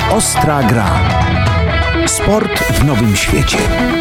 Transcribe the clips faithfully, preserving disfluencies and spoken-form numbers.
Ostra gra. Sport w nowym świecie.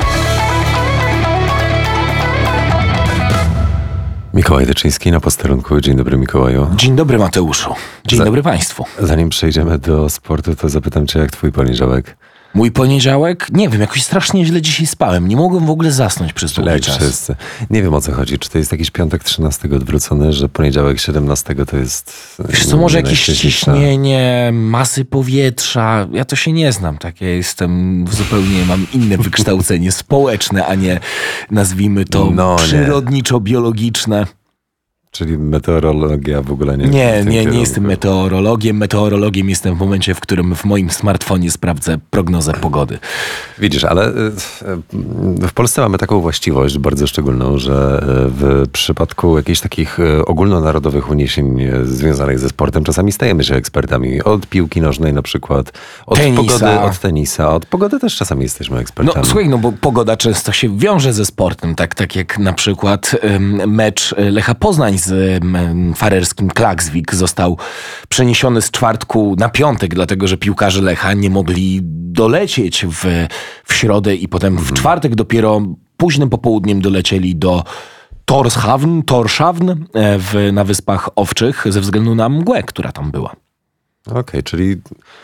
Mikołaj Deczyński na posterunku. Dzień dobry, Mikołaju. Dzień dobry, Mateuszu. Dzień Za- dobry Państwu. Zanim przejdziemy do sportu, to zapytam Cię, jak twój poniedziałek? Mój poniedziałek? Nie wiem, jakoś strasznie źle dzisiaj spałem. Nie mogłem w ogóle zasnąć przez długi Jak czas. wszyscy. Nie wiem, o co chodzi. Czy to jest jakiś piątek trzynastego odwrócony, że poniedziałek siedemnastego to jest... Wiesz co, może nie jakieś najświeższa? ciśnienie, masy powietrza. Ja to się nie znam. Tak, ja jestem zupełnie, mam inne wykształcenie społeczne, a nie, nazwijmy to, No nie. przyrodniczo-biologiczne. Czyli meteorologia w ogóle nie... w Nie, tym nie, nie kierunku. jestem meteorologiem. Meteorologiem jestem w momencie, w którym w moim smartfonie sprawdzę prognozę pogody. Widzisz, ale y, y, w Polsce mamy taką właściwość bardzo szczególną, że y, w przypadku jakichś takich y, ogólnonarodowych uniesień y, związanych ze sportem czasami stajemy się ekspertami. Od piłki nożnej na przykład, od Tenisa. pogody, od tenisa, od pogody też czasami jesteśmy No ekspertami. słuchaj, no bo pogoda często się wiąże ze sportem, tak, tak jak na przykład ym, mecz Lecha Poznań z ym, farerskim Klaksvik został przeniesiony z czwartku na piątek, dlatego że piłkarze Lecha nie mogli dolecieć w, w środę i potem w czwartek dopiero późnym popołudniem dolecieli do Torshavn, Torshavn e, w, na Wyspach Owczych ze względu na mgłę, która tam była. Okej, czyli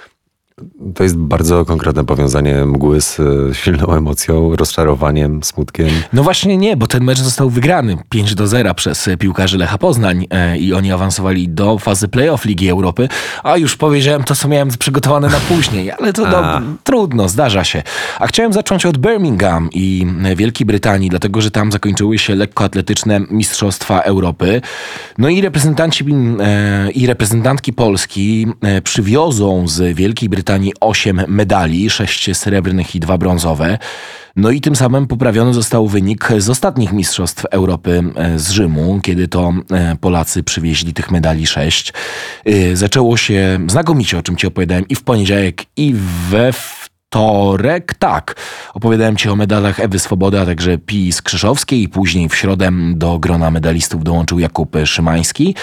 to jest bardzo konkretne powiązanie mgły z y, silną emocją, rozczarowaniem, smutkiem. No właśnie nie, bo ten mecz został wygrany pięć do zera przez e, piłkarzy Lecha Poznań e, i oni awansowali do fazy play-off Ligi Europy, a już powiedziałem to, co miałem przygotowane na później, ale to A. no, trudno, zdarza się. A chciałem zacząć od Birmingham i e, Wielkiej Brytanii, dlatego że tam zakończyły się lekkoatletyczne Mistrzostwa Europy. No i reprezentanci e, i reprezentantki Polski e, przywiozą z Wielkiej Brytanii osiem medali, sześć srebrnych i dwa brązowe. No i tym samym poprawiony został wynik z ostatnich Mistrzostw Europy e, z Rzymu, kiedy to e, Polacy przywieźli tych medali sześć. E, Zaczęło się znakomicie, o czym ci opowiadałem i w poniedziałek, i we wtorek. Tak, opowiadałem ci o medalach Ewy Swobody, a także Pii Skrzyszowskiej i później w środę do grona medalistów dołączył Jakub Szymański.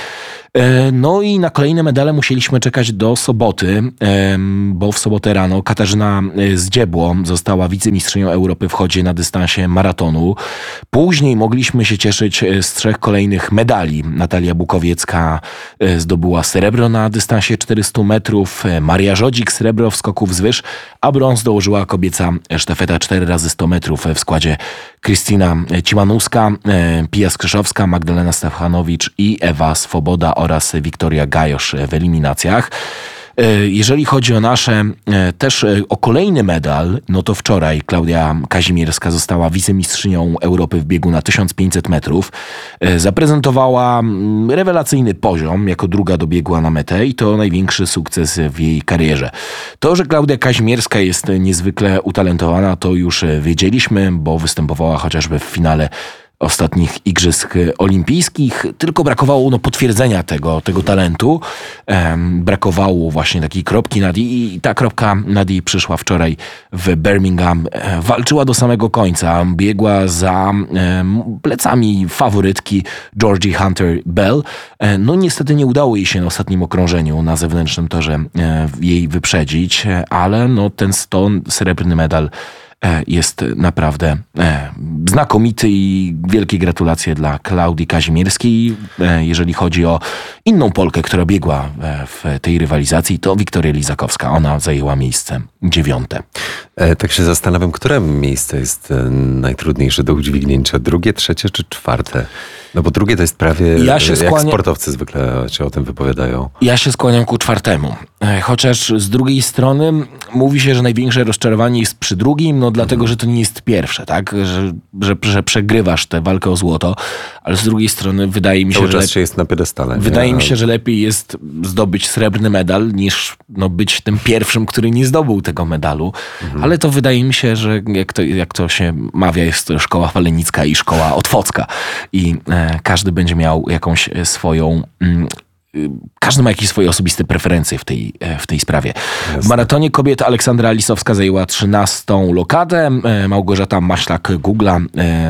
E, No i na kolejne medale musieliśmy czekać do soboty, em, bo w sobotę rano Katarzyna e, Zdziebło została wicemistrzynią Europy w chodzie na dystansie maratonu. Później mogliśmy się cieszyć e, z trzech kolejnych medali. Natalia Bukowiecka e, zdobyła srebro na dystansie czterysta metrów, e, Maria Żodzik srebro w skoku wzwyż, a brąz dołożyła kobieca sztafeta cztery razy sto metrów w składzie Krystyna Cimanuska, e, Pia Skrzyszowska, Magdalena Stefanowicz i Ewa Swoboda oraz Wiktoria Gajosz w eliminacjach. E, Jeżeli chodzi o nasze, e, też e, o kolejny medal, no to wczoraj Klaudia Kazimierska została wicemistrzynią Europy w biegu na tysiąc pięćset metrów. E, Zaprezentowała mm, rewelacyjny poziom, jako druga dobiegła na metę i to największy sukces w jej karierze. To, że Klaudia Kazimierska jest niezwykle utalentowana, to już e, wiedzieliśmy, bo występowała chociażby w finale ostatnich Igrzysk Olimpijskich, tylko brakowało no, potwierdzenia tego, tego talentu. Em, brakowało właśnie takiej kropki nad i i ta kropka nad i przyszła wczoraj w Birmingham. E, walczyła do samego końca, biegła za em, plecami faworytki Georgie Hunter-Bell. E, no niestety nie udało jej się na ostatnim okrążeniu na zewnętrznym torze e, jej wyprzedzić, e, ale no, ten sto srebrny medal e, jest naprawdę e, znakomity i wielkie gratulacje dla Klaudii Kazimierskiej. E, jeżeli chodzi o inną Polkę, która biegła e, w tej rywalizacji, to Wiktoria Lizakowska. Ona zajęła miejsce dziewiąte. E, tak się zastanawiam, które miejsce jest e, najtrudniejsze do udźwignięcia? Drugie, trzecie czy czwarte? No bo drugie to jest prawie, Ja się jak skłania- sportowcy zwykle się o tym wypowiadają. Ja się skłaniam ku czwartemu. E, Chociaż z drugiej strony mówi się, że największe rozczarowanie jest przy drugim, no dlatego, że to nie jest pierwsze, tak? Że, że, że przegrywasz tę walkę o złoto, ale z drugiej strony wydaje mi się, Cały że... czas się jest na piedestale. nie? Wydaje mi A- się, że lepiej jest zdobyć srebrny medal, niż no, być tym pierwszym, który nie zdobył tego medalu. Mhm. Ale to wydaje mi się, że jak to, jak to się mawia, jest to szkoła falenicka i szkoła otwocka. I e, każdy będzie miał jakąś e, swoją... Mm, każdy ma jakieś swoje osobiste preferencje w tej, w tej sprawie. Jasne. W maratonie kobiet Aleksandra Lisowska zajęła trzynastą lokadę. Małgorzata Maślak-Gugla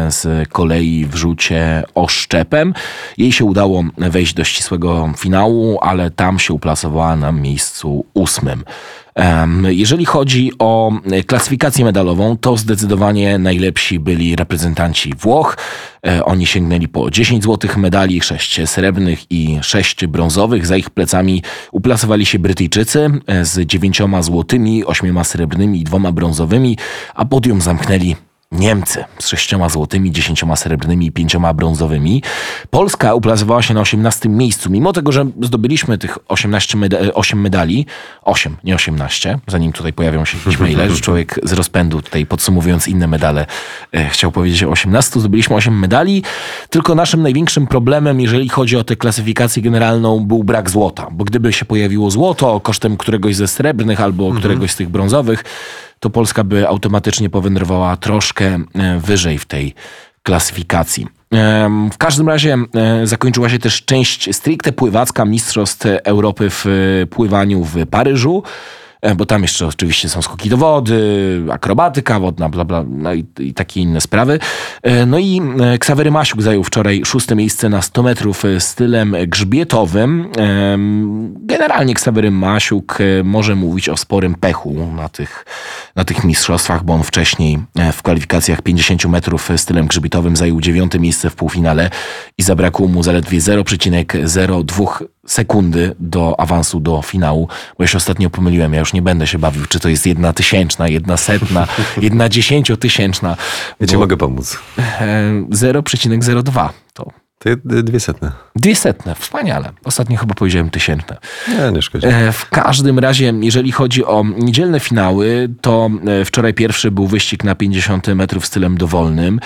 z kolei w rzucie oszczepem. Jej się udało wejść do ścisłego finału, ale tam się uplasowała na miejscu ósmym. Jeżeli chodzi o klasyfikację medalową, to zdecydowanie najlepsi byli reprezentanci Włoch. Oni sięgnęli po dziesięć złotych medali, sześć srebrnych i sześć brązowych. Za ich plecami uplasowali się Brytyjczycy z dziewięcioma złotymi, ośmioma srebrnymi i dwoma brązowymi, a podium zamknęli Niemcy z sześcioma złotymi, dziesięcioma srebrnymi i pięcioma brązowymi. Polska uplasowała się na osiemnastym miejscu, mimo tego, że zdobyliśmy tych osiemnaście meda- osiem medali, osiem, nie osiemnaście, zanim tutaj pojawią się jakieś maile, że człowiek z rozpędu tutaj podsumowując inne medale e, chciał powiedzieć o osiemnastu, zdobyliśmy osiem medali, tylko naszym największym problemem, jeżeli chodzi o tę klasyfikację generalną, był brak złota, bo gdyby się pojawiło złoto kosztem któregoś ze srebrnych albo mhm. któregoś z tych brązowych, to Polska by automatycznie powędrowała troszkę wyżej w tej klasyfikacji. W każdym razie zakończyła się też część stricte pływacka Mistrzostw Europy w pływaniu w Paryżu, bo tam jeszcze oczywiście są skoki do wody, akrobatyka wodna, bla, bla, no i, i takie inne sprawy. No i Ksawery Masiuk zajął wczoraj szóste miejsce na sto metrów stylem grzbietowym. Generalnie Ksawery Masiuk może mówić o sporym pechu na tych, na tych mistrzostwach, bo on wcześniej w kwalifikacjach pięćdziesiąt metrów stylem grzbietowym zajął dziewiąte miejsce w półfinale i zabrakło mu zaledwie zero przecinek zero dwa sekundy do awansu do finału, bo ja się ostatnio pomyliłem, ja już nie będę się bawił, czy to jest jedna tysięczna, jedna setna, jedna dziesięciotysięczna. Ja ci mogę pomóc. zero przecinek zero dwa to... To dwie setne. Dwie setne, wspaniale. Ostatnio chyba powiedziałem tysięczne. Nie, nie szkodzi. W każdym razie, jeżeli chodzi o niedzielne finały, to wczoraj pierwszy był wyścig na pięćdziesiąt metrów stylem dowolnym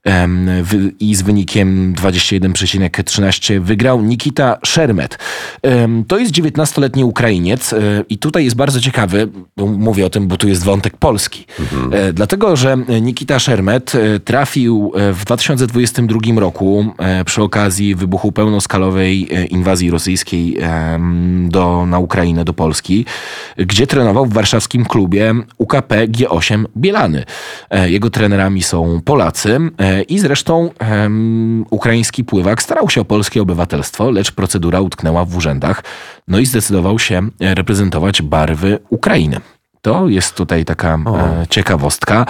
i z wynikiem dwadzieścia jeden przecinek trzynaście wygrał Nikita Szermet. To jest dziewiętnastoletni Ukrainiec i tutaj jest bardzo ciekawy, mówię o tym, bo tu jest wątek polski. Mhm. Dlatego, że Nikita Szermet trafił w dwa tysiące dwudziestym drugim roku przy okazji wybuchu pełnoskalowej inwazji rosyjskiej do, na Ukrainę, do Polski, gdzie trenował w warszawskim klubie U K P G osiem Bielany. Jego trenerami są Polacy i zresztą ukraiński pływak starał się o polskie obywatelstwo, lecz procedura utknęła w urzędach, no i zdecydował się reprezentować barwy Ukrainy. To jest tutaj taka o. ciekawostka.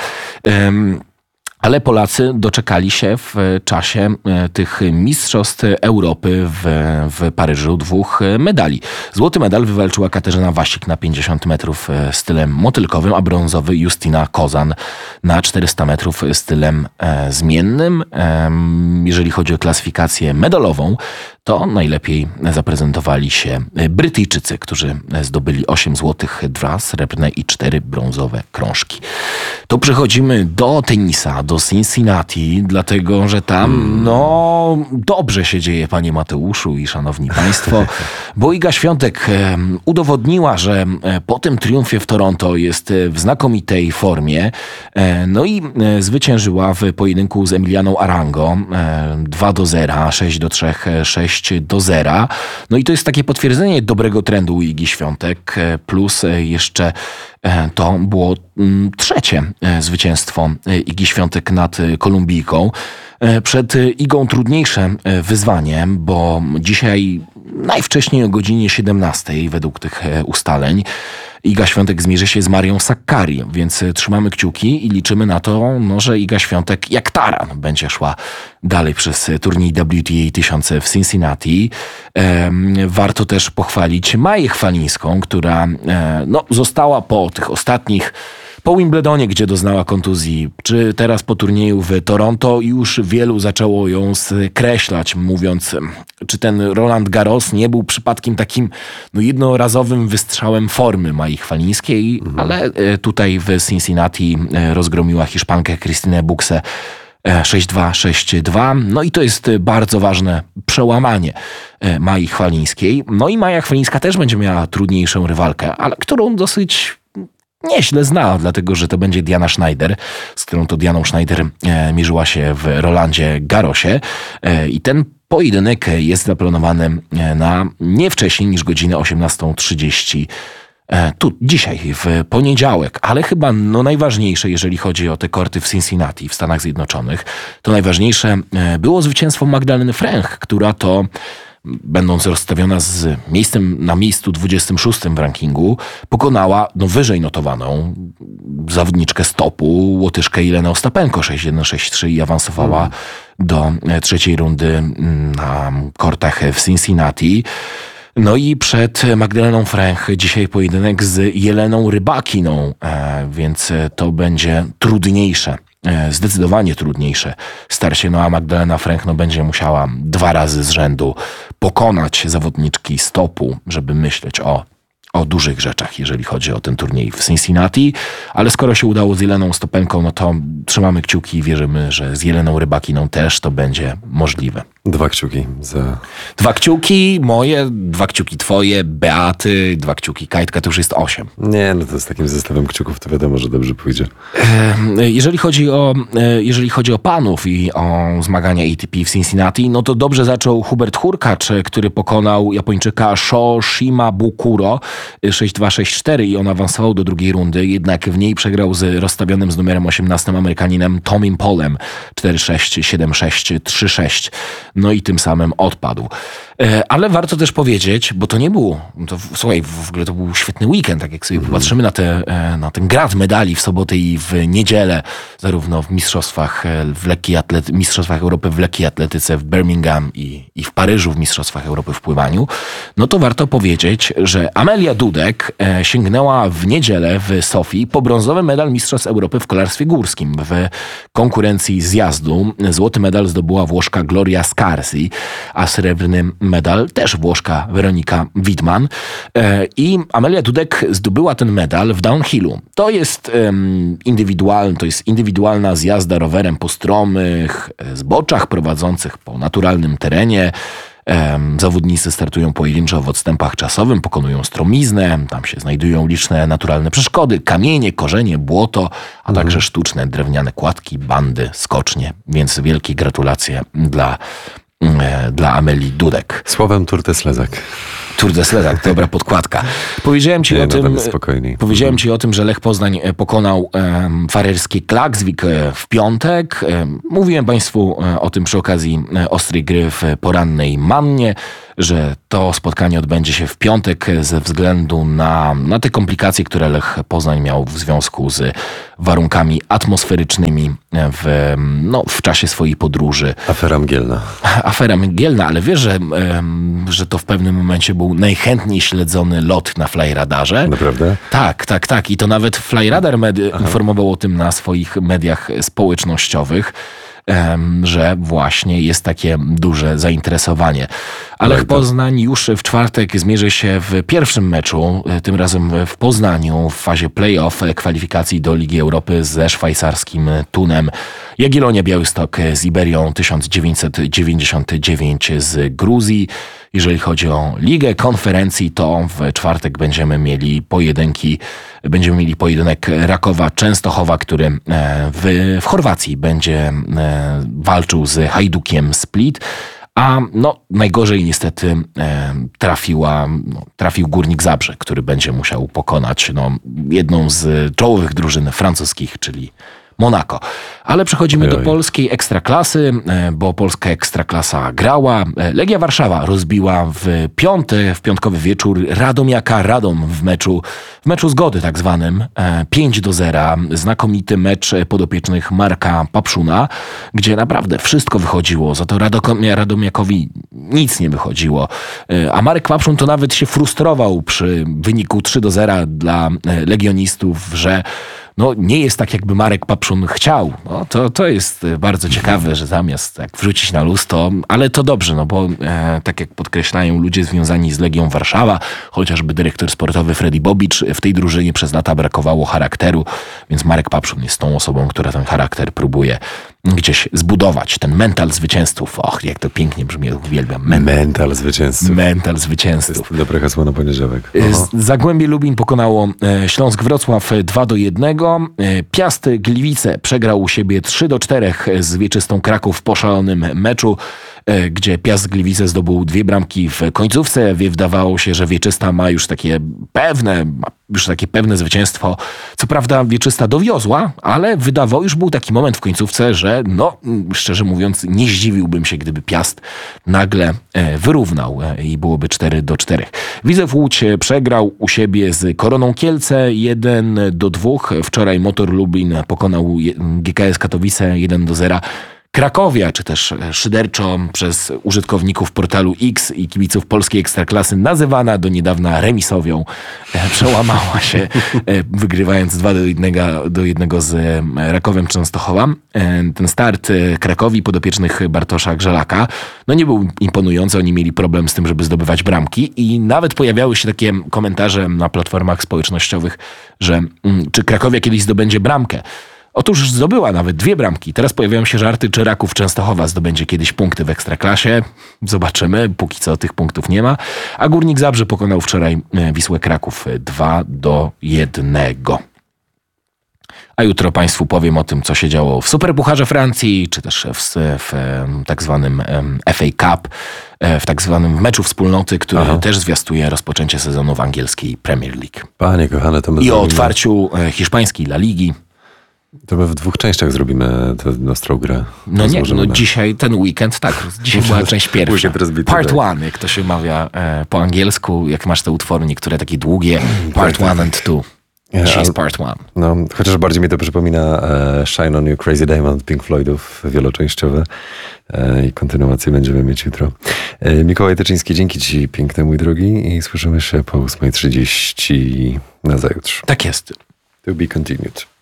Ale Polacy doczekali się w czasie tych mistrzostw Europy w, w Paryżu dwóch medali. Złoty medal wywalczyła Katarzyna Wasik na pięćdziesiąt metrów stylem motylkowym, a brązowy Justyna Kozan na czterysta metrów stylem zmiennym. Jeżeli chodzi o klasyfikację medalową, to najlepiej zaprezentowali się Brytyjczycy, którzy zdobyli osiem złotych, dwa srebrne i cztery brązowe krążki. To przechodzimy do tenisa, do Cincinnati, dlatego że tam no dobrze się dzieje, panie Mateuszu i szanowni państwo, bo Iga Świątek udowodniła, że po tym triumfie w Toronto jest w znakomitej formie, no i zwyciężyła w pojedynku z Emilianą Arango dwa do zera, sześć do trzech, sześć do zera. No i to jest takie potwierdzenie dobrego trendu Igi Świątek, plus jeszcze to było trzecie zwycięstwo Igi Świątek nad Kolumbijką. Przed Igą trudniejsze wyzwanie, bo dzisiaj najwcześniej o godzinie siedemnastej według tych ustaleń Iga Świątek zmierzy się z Marią Sakkari, więc trzymamy kciuki i liczymy na to, no, że Iga Świątek jak taran będzie szła dalej przez turniej W T A tysiąc w Cincinnati. Warto też pochwalić Maję Chwalińską, która no, została po tych ostatnich po Wimbledonie, gdzie doznała kontuzji, czy teraz po turnieju w Toronto, już wielu zaczęło ją skreślać, mówiąc, czy ten Roland Garros nie był przypadkiem takim no, jednorazowym wystrzałem formy Mai Chwalińskiej, mhm. ale tutaj w Cincinnati rozgromiła Hiszpankę Krystynę Buksę sześć dwa, sześć dwa. No i to jest bardzo ważne przełamanie Mai Chwalińskiej. No i Maja Chwalińska też będzie miała trudniejszą rywalkę, ale którą dosyć nieźle zna, dlatego że to będzie Diana Schneider, z którą to Dianą Schneider e, mierzyła się w Rolandzie Garrosie e, i ten pojedynek jest zaplanowany na nie wcześniej niż godzinę osiemnastą trzydzieści. E, tu, dzisiaj, w poniedziałek, ale chyba no najważniejsze, jeżeli chodzi o te korty w Cincinnati, w Stanach Zjednoczonych, to najważniejsze e, było zwycięstwo Magdaleny Fręch, która to będąc rozstawiona z miejscem na miejscu dwudziestym szóstym w rankingu, pokonała no, wyżej notowaną zawodniczkę stopu, Łotyszkę Jelenę Ostapenko sześć jeden sześć trzy i awansowała mm. do trzeciej rundy na kortach w Cincinnati. No i przed Magdaleną Fręch dzisiaj pojedynek z Jeleną Rybakiną, e, więc to będzie trudniejsze, e, zdecydowanie trudniejsze starcie. No a Magdalena Fręch no, będzie musiała dwa razy z rzędu pokonać zawodniczki stopu, żeby myśleć o o dużych rzeczach, jeżeli chodzi o ten turniej w Cincinnati, ale skoro się udało z Jeleną Ostapenką, no to trzymamy kciuki i wierzymy, że z Jeleną Rybakiną też to będzie możliwe. Dwa kciuki za... Dwa kciuki moje, dwa kciuki twoje, Beaty, dwa kciuki Kajtka, to już jest osiem. Nie, no to z takim zestawem kciuków to wiadomo, że dobrze pójdzie. Jeżeli chodzi o, jeżeli chodzi o panów i o zmagania A T P w Cincinnati, no to dobrze zaczął Hubert Hurkacz, który pokonał Japończyka Sho Shimabukuro sześć dwa sześć cztery i on awansował do drugiej rundy, jednak w niej przegrał z rozstawionym z numerem osiemnastym Amerykaninem Tomim Polem cztery sześć siedem sześć trzy sześć. No i tym samym odpadł. Ale warto też powiedzieć, bo to nie było, to, słuchaj, w ogóle to był świetny weekend, tak jak sobie mm. popatrzymy na, te, na ten grad medali w sobotę i w niedzielę, zarówno w mistrzostwach w lekkiej atlety, mistrzostwach Europy w lekkiej atletyce w Birmingham i, i w Paryżu w mistrzostwach Europy w pływaniu, no to warto powiedzieć, że Amelia Dudek sięgnęła w niedzielę w Sofii po brązowy medal mistrzostw Europy w kolarstwie górskim w konkurencji zjazdu. Złoty medal zdobyła Włoszka Gloria Scarsi, a srebrny medal też Włoszka Weronika Widman. I Amelia Dudek zdobyła ten medal w downhillu. To jest um, indywidualny, to jest indywidualna zjazda rowerem po stromych zboczach prowadzących po naturalnym terenie. Zawodnicy startują pojedynczo w odstępach czasowym, pokonują stromiznę, tam się znajdują liczne naturalne przeszkody, kamienie, korzenie, błoto, a mhm. także sztuczne drewniane kładki, bandy, skocznie. Więc wielkie gratulacje dla, dla Amelii Dudek. Słowem Tour de Slezak. Tour de Slezak, dobra podkładka. Powiedziałem ci, Nie, o, no, tym, powiedziałem mhm. ci o tym, że Lech Poznań pokonał um, farerski Klaksvik w piątek. Um, mówiłem Państwu o tym przy okazji ostrej gry w porannej Mannie, że to spotkanie odbędzie się w piątek ze względu na, na te komplikacje, które Lech Poznań miał w związku z warunkami atmosferycznymi w, no, w czasie swojej podróży. Afera mgielna. Afera mgielna, ale wiesz, że, że to w pewnym momencie był najchętniej śledzony lot na Flyradarze. Naprawdę? Tak, tak, tak. I to nawet Flyradar med- informował o tym na swoich mediach społecznościowych, że właśnie jest takie duże zainteresowanie. A Lech Poznań już w czwartek zmierzy się w pierwszym meczu, tym razem w Poznaniu, w fazie play-off kwalifikacji do Ligi Europy ze szwajcarskim Thunem. Jagiellonia Białystok z Iberią tysiąc dziewięćset dziewięćdziesiąt dziewięć z Gruzji. Jeżeli chodzi o Ligę Konferencji, to w czwartek będziemy mieli pojedynki, będziemy mieli pojedynek Rakowa Częstochowa, który w, w Chorwacji będzie walczył z Hajdukiem Split. A no, najgorzej niestety e, trafiła, no, trafił Górnik Zabrze, który będzie musiał pokonać no, jedną z czołowych drużyn francuskich, czyli Monaco. Ale przechodzimy do polskiej ekstraklasy, bo polska ekstraklasa grała. Legia Warszawa rozbiła w piąty, w piątkowy wieczór Radomiaka Radom w meczu, w meczu zgody tak zwanym, pięć do zera. Znakomity mecz podopiecznych Marka Papszuna, gdzie naprawdę wszystko wychodziło. Za to Radomiakowi nic nie wychodziło. A Marek Papszun to nawet się frustrował przy wyniku trzy do zera dla legionistów, że no nie jest tak, jakby Marek Papszun chciał. No, to, to jest bardzo ciekawe, że zamiast tak wrzucić na luz, to, ale to dobrze, no bo e, tak jak podkreślają ludzie związani z Legią Warszawa, chociażby dyrektor sportowy Freddy Bobicz, w tej drużynie przez lata brakowało charakteru, więc Marek Papszun jest tą osobą, która ten charakter próbuje gdzieś zbudować. Ten mental zwycięzców. Och, jak to pięknie brzmi, uwielbiam. Mental, mental zwycięzców. Mental zwycięzców. To jest dobre hasło na poniedziałek. Zagłębie Lubin pokonało Śląsk Wrocław dwa do jednego. Piast Gliwice przegrał u siebie trzy do czterech z Wieczystą Kraków w poszalonym meczu. gdzie Piast Gliwice zdobył dwie bramki w końcówce. Wydawało się, że Wieczysta ma już takie pewne, już takie pewne zwycięstwo. Co prawda Wieczysta dowiozła, ale wydawało, już był taki moment w końcówce, że no, szczerze mówiąc, nie zdziwiłbym się, gdyby Piast nagle wyrównał i byłoby cztery do czterech. Widzew Łódź przegrał u siebie z Koroną Kielce jeden do dwóch. Wczoraj Motor Lublin pokonał G K S Katowice jeden do zera. Krakowia, czy też szyderczo przez użytkowników portalu X i kibiców polskiej Ekstraklasy nazywana do niedawna remisowią, przełamała się, wygrywając dwa do jednego, do jednego z Rakowem Częstochowa. Ten start Krakowi podopiecznych Bartosza Grzelaka no nie był imponujący, oni mieli problem z tym, żeby zdobywać bramki i nawet pojawiały się takie komentarze na platformach społecznościowych, że czy Krakowia kiedyś zdobędzie bramkę. Otóż zdobyła nawet dwie bramki. Teraz pojawiają się żarty, czy Raków Częstochowa zdobędzie kiedyś punkty w Ekstraklasie. Zobaczymy. Póki co tych punktów nie ma. A Górnik Zabrze pokonał wczoraj Wisłę Kraków dwa do jednego. A jutro Państwu powiem o tym, co się działo w Superpucharze Francji, czy też w, w tak zwanym F A Cup, w tak zwanym meczu wspólnoty, który Aha. też zwiastuje rozpoczęcie sezonu w angielskiej Premier League. Panie kochane, to my I o otwarciu hiszpańskiej La Ligi. To my w dwóch częściach zrobimy tę nostrą grę. No nie, no dzisiaj ten weekend, tak, dzisiaj była część pierwsza. Part one, jak to się mawia e, po angielsku, jak masz te utwory, niektóre takie długie, part one and two. Dzisiaj jest part one. No, chociaż bardziej mi to przypomina e, Shine on You Crazy Diamond Pink Floydów wieloczęściowe e, i kontynuację będziemy mieć jutro. E, Mikołaj Tyczyński, dzięki Ci piękny mój drogi i słyszymy się po ósma trzydzieści na zajutrz. Tak jest. To be continued.